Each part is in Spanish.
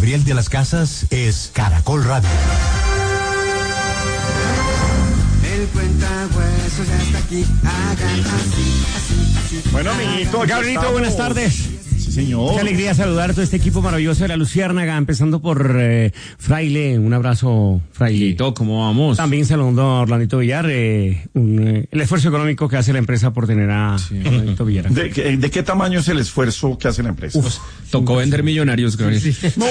Gabriel de las Casas es Caracol Radio. El cuentahuesos ya está aquí, hagan así. Bueno, amiguito, Gabrielito, buenas tardes. Sí, señor. Qué alegría saludar a todo este equipo maravilloso de la Luciérnaga, empezando por Fraile. Un abrazo, Fraile. ¿Cómo vamos? También saludando a Orlandito Villar, el esfuerzo económico que hace la empresa por tener a Orlandito Villar. ¿De qué tamaño es el esfuerzo que hace la empresa? Tocó vender Millonarios, Gabriel. Sí. No.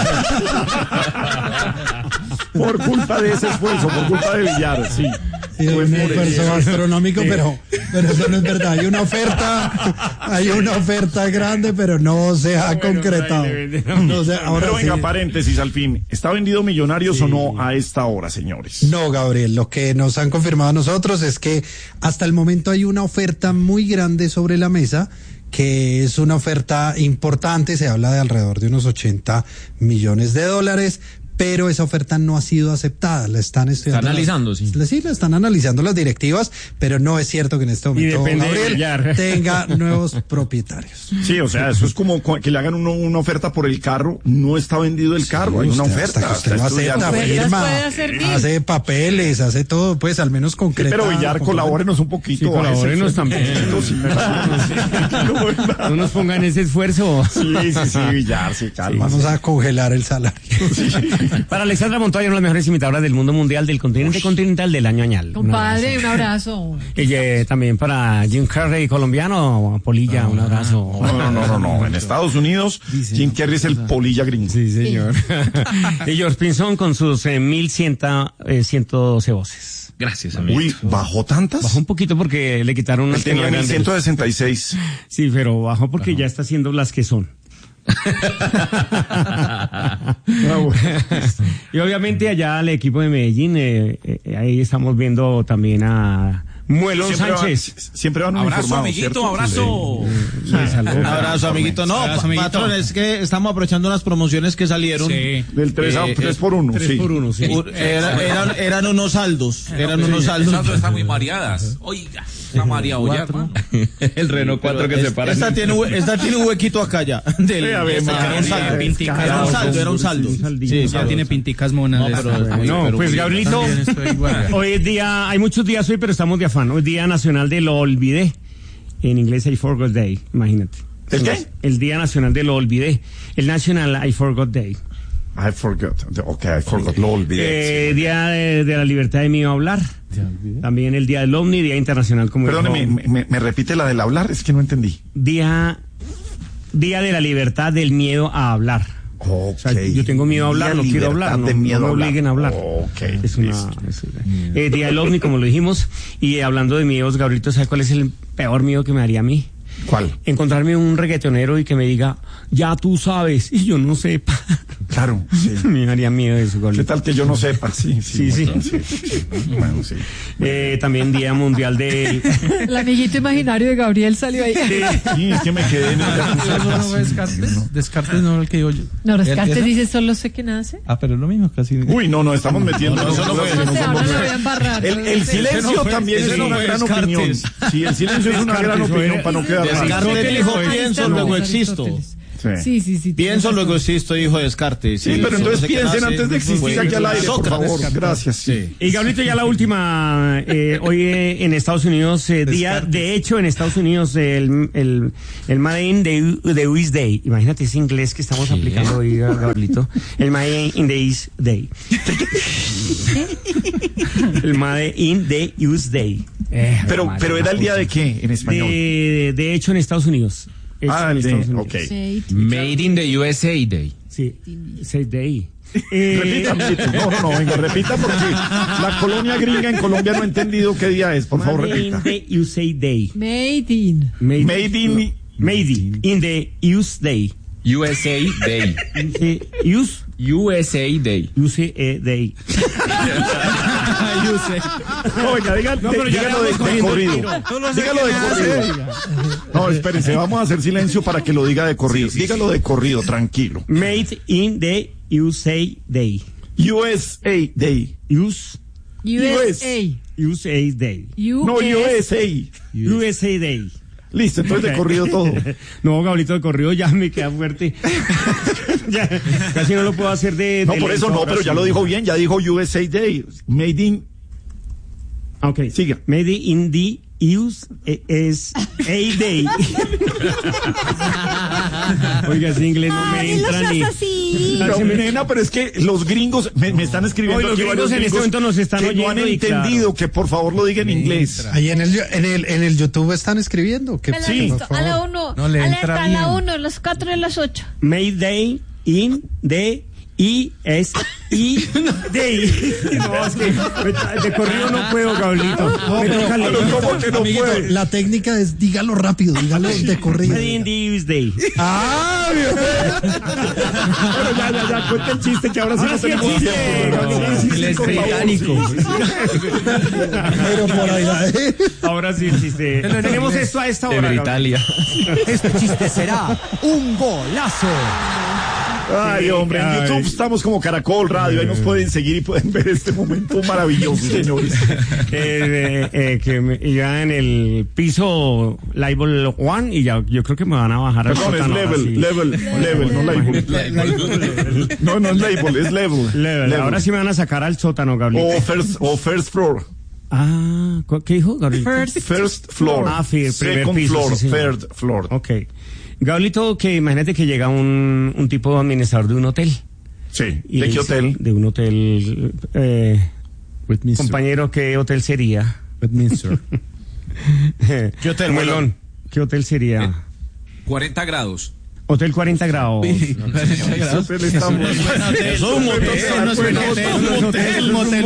Por culpa de ese esfuerzo, por culpa de Villar, sí. Sí, un esfuerzo astronómico, pero eso no es verdad. Hay una oferta grande, pero no se ha concretado. No sé, ahora pero venga, sí. paréntesis al fin. ¿Está vendido Millonarios o no a esta hora, señores? No, Gabriel, lo que nos han confirmado a nosotros es que hasta el momento hay una oferta muy grande sobre la mesa, que es una oferta importante, se habla de alrededor de unos $80 millones, pero esa oferta no ha sido aceptada. La están estudiando. Está analizando, sí. Sí, la están analizando las directivas, pero no es cierto que en este momento Gabriel tenga nuevos propietarios. Sí, o sea, eso es como que le hagan una oferta por el carro. No está vendido el carro, hay una oferta. Usted lo acepta, firma, hace papeles, hace todo, pues al menos concreto. Pero Villar, colabórenos un poquito. Sí, colabórenos también. No nos pongan ese esfuerzo. Sí, Villar, sí, calma. Vamos a congelar el salario. Para Alexandra Montoya, una de las mejores imitadoras del mundo mundial, del continente continental, del año añal. Compadre, un abrazo. Y también para Jim Carrey, colombiano, Polilla, un abrazo. No. En Estados Unidos, Jim Carrey es el Polilla gringo. Sí, señor. Y George Pinzón con sus 1,112 voces. Gracias, amigo. Uy, ¿bajó tantas? Bajó un poquito porque le quitaron una. Tenía 1,166. Sí, pero bajó porque ya está haciendo las que son. Y obviamente allá el equipo de Medellín, ahí estamos viendo también a Muelón Sánchez. Siempre van Abrazo, informados, amiguito, ¿cierto? abrazo. Abrazo, amiguito. No, patrón, es que estamos aprovechando unas promociones que salieron. Sí. Del 3 por 1. 3 por 1, sí. Eran unos saldos. Esas dos están muy mareadas. Oiga, está mareado ya, hermano. El Renault 4 que se para. Esta tiene un huequito acá ya. Era un saldo. Sí, ya tiene pinticas monas. No, pues Gabrielito, hoy es día, hay muchos días hoy, pero estamos de afán. Hoy es Día Nacional de lo Olvidé. En inglés, I Forgot Day, imagínate. ¿El qué? El Día Nacional de lo Olvidé. El National I Forgot Day. I forgot, lo olvidé. Día de la libertad de miedo a hablar. También el Día del OVNI, Día Internacional como Perdóneme, me repite la del hablar, es que no entendí. Día de la libertad del miedo a hablar. Okay. O sea, yo tengo miedo a hablar, no quiero hablar, no me obliguen a hablar. Okay. Es Día del OVNI, como lo dijimos. Y hablando de miedos, Gabrielito, ¿sabe cuál es el peor miedo que me daría a mí? ¿Cuál? Encontrarme un reggaetonero y que me diga, ya tú sabes, y yo no sepa. Claro, sí. Me daría miedo eso, Gabrielito. ¿Qué tal que yo no sepa? Sí. Bueno, sí. También Día Mundial de... El amiguito imaginario de Gabriel salió ahí. Sí, es que me quedé en el... No, Descartes no, el que digo yo. No, Descartes dice solo sé que nace. Pero es lo mismo, casi. Uy, no, estamos metiendo... El silencio también es una gran opinión. Sí, el silencio es una gran opinión para no quedar mal. Descartes dijo, pienso, luego existo. Sí. Pienso, luego existo, dijo Descartes. Sí, pero entonces piensen antes de existir aquí al aire, por favor. Gracias. Sí. Y Gabrielito, ya la última, hoy en Estados Unidos, de hecho en Estados Unidos, el Made in the US Day. Imagínate ese inglés que estamos aplicando hoy, Gabrielito. El Made in the US Day. El Made in the US Day. Pero era el día de qué en español. De hecho en Estados Unidos. El de, ok. Made in the USA Day. Sí, 6 Day. Repita, venga, repita porque la colonia gringa en Colombia no ha entendido qué día es, por favor, repita. Made in the USA Day. Made in the US Day. USA Day. USA Day. No, venga, dígalo de corrido. Dígalo de corrido. No, espérense, vamos a hacer silencio para que lo diga de corrido. Dígalo de corrido, tranquilo. Made in the USA Day. USA Day. USA Day. No, USA. USA Day. Listo, entonces de corrido todo. No, Gablito, de corrido ya me queda fuerte. Ya, casi no lo puedo hacer de... No, por eso no, pero ya lo dijo bien, ya dijo USA Day. Made in... Ok, siga. Made in the USA Day. Oiga, ese inglés no me entra ni... No, nena, pero es que los gringos me están escribiendo. Hoy los aquí gringos en este momento nos están que oyendo. no han y entendido claro. que por favor lo diga en inglés. Ahí en el YouTube están escribiendo. Que, Sí. por A la favor. 1, No le entra alerta, a la bien. 1, las 4 y las 8. May Day in the USA Day. No, es que de corrido no puedo, Gablito. Me toca leer. ¿Cómo que no Amiguito, puede? la técnica es dígalo rápido, dígalo de corrido. Made in the USA Day. Ah, bien. Bueno, ya, cuenta el chiste que ahora sí Ahora no sí el tenemos chiste, tiempo. Gabriel. Sí, Inglés por favor. británico. Pero por ahí la Ahora sí el chiste. Tenemos esto a esta hora, Gabriel. Italia. Este chiste será un golazo. Ay, hombre, en Ay. YouTube estamos como Caracol Radio, ahí nos pueden seguir y pueden ver este momento maravilloso, señores. Que ya en el piso Level 1 y ya yo creo que me van a bajar al Perdón, es sótano, ahora sí. level, no label. No es label, es level. Level. Ahora sí me van a sacar al sótano, Gabriel. O first floor. Ah, ¿qué dijo, Gabriel? First floor. Ah, primer Second piso, floor, sí, señor. third floor. Ok. Gablito, que imagínate que llega un tipo administrador de un hotel. Sí. Y ¿De le qué dice- hotel? De un hotel. Compañero, ¿qué hotel sería? Westminster. ¿Qué hotel, Melón? ¿Qué hotel sería? 40 grados. Hotel 40 grados. Ese hotel está muy- Es un motel, no es un hotel, motel.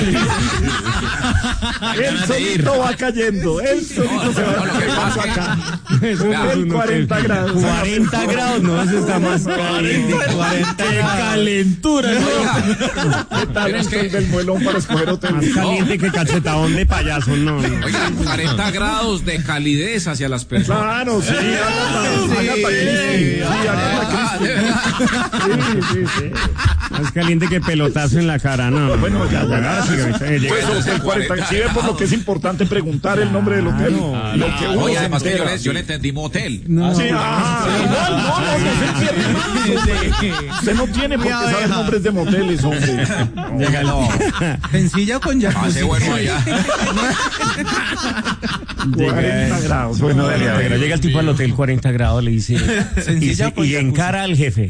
Él solito va cayendo, él solito se va No, lo que pasa es que- acá. Eso no es Hotel un 40 hotel. grados. 40 grados, no, eso está más caliente. 40 calentura, ¿Qué tal es que- del muelón para escoger hotel? Más caliente que cachetadón de payaso, no. Oiga, 40 grados de calidez hacia las personas. Claro, sí, Agatha Christie. Sí, Agatha Christie. Más caliente que pelotazo en la cara, no. Bueno, ya. Ahora sí, ahorita llega- Pues hotel 40. Sí, ve por lo que es importante preguntar el nombre del hotel. Lo que uno Oye, se además que entera. yo le entendí motel. Sí, igual, no se entiende más. Usted no tiene por qué saber nombres de moteles, hombre. No, Sencilla con hace jacuzzi. bueno allá. 40 grados. Bueno, dale, a Pero ver. llega el tipo al hotel 40 grados, le dice, Sencilla con y jacuzzi. encara al jefe.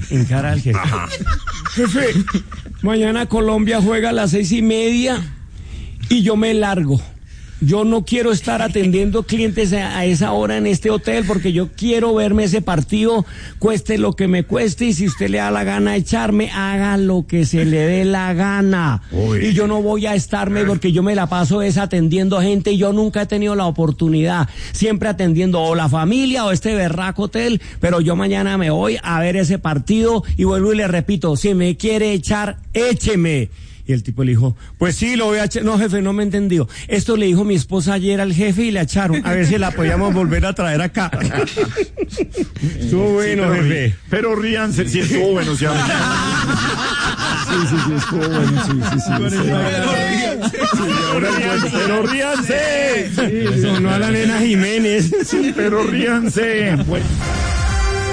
Jefe, mañana Colombia juega a las 6:30 y yo me largo. Yo no quiero estar atendiendo clientes a esa hora en este hotel porque yo quiero verme ese partido, cueste lo que me cueste, y si usted le da la gana de echarme, haga lo que se le dé la gana. Uy. Y yo no voy a estarme porque yo me la paso atendiendo gente y yo nunca he tenido la oportunidad, siempre atendiendo o la familia o este berraco hotel, pero yo mañana me voy a ver ese partido y vuelvo y le repito, si me quiere echar, écheme. Y el tipo le dijo, pues sí, lo voy a echar. No, jefe, no me entendió. Esto le dijo mi esposa ayer al jefe y le echaron. A ver si la podíamos volver a traer acá. Estuvo bueno, pero, jefe. Pero ríanse, sí estuvo bueno, sí. Sí, estuvo bueno, sí. Pero ríanse. Sonó a la nena Jiménez. Sí, pero ríanse. Bueno.